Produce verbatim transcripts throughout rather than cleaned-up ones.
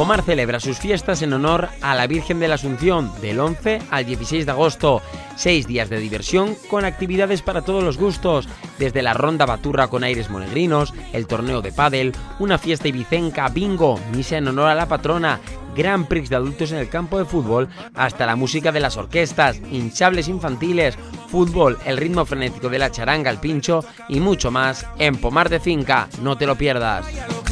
Pomar celebra sus fiestas en honor a la Virgen de la Asunción del once al dieciséis de agosto. Seis días de diversión con actividades para todos los gustos, desde la ronda baturra con aires monegrinos, el torneo de pádel, una fiesta ibicenca, bingo, misa en honor a la patrona, Grand Prix de adultos en el campo de fútbol, hasta la música de las orquestas, hinchables infantiles, fútbol, el ritmo frenético de la charanga, el pincho y mucho más en Pomar de Finca. No te lo pierdas.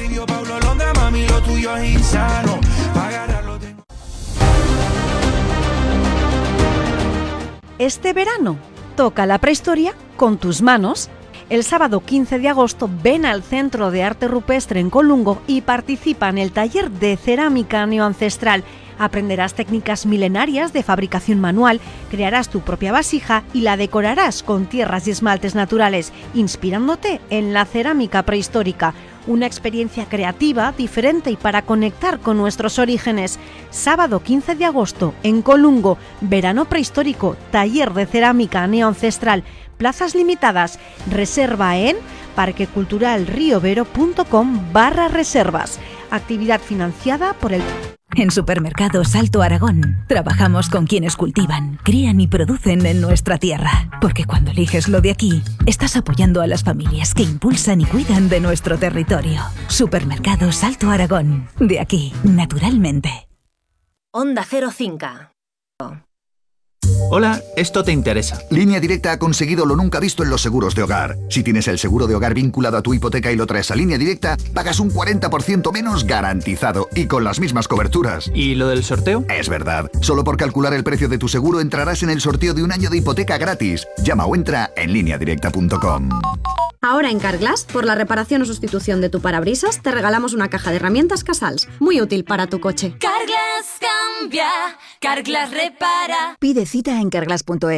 Este verano, toca la prehistoria con tus manos. El sábado quince de agosto ven al Centro de Arte Rupestre en Colungo y participa en el taller de cerámica neoancestral. Aprenderás técnicas milenarias de fabricación manual, crearás tu propia vasija y la decorarás con tierras y esmaltes naturales, inspirándote en la cerámica prehistórica. Una experiencia creativa, diferente y para conectar con nuestros orígenes. Sábado quince de agosto en Colungo, verano prehistórico, taller de cerámica neoancestral. Plazas limitadas. Reserva en parqueculturalriovero.com barra reservas. Actividad financiada por el... En Supermercados Alto Aragón trabajamos con quienes cultivan, crían y producen en nuestra tierra. Porque cuando eliges lo de aquí, estás apoyando a las familias que impulsan y cuidan de nuestro territorio. Supermercados Alto Aragón. De aquí, naturalmente. Onda Cero Cinca. Hola, esto te interesa. Línea Directa ha conseguido lo nunca visto en los seguros de hogar. Si tienes el seguro de hogar vinculado a tu hipoteca y lo traes a Línea Directa, pagas un cuarenta por ciento menos garantizado y con las mismas coberturas. ¿Y lo del sorteo? Es verdad. Solo por calcular el precio de tu seguro entrarás en el sorteo de un año de hipoteca gratis. Llama o entra en línea directa punto com. Ahora en Carglass, por la reparación o sustitución de tu parabrisas, te regalamos una caja de herramientas Casals, muy útil para tu coche. Carglass cambia, Carglass repara. Pide cita en carglass punto es.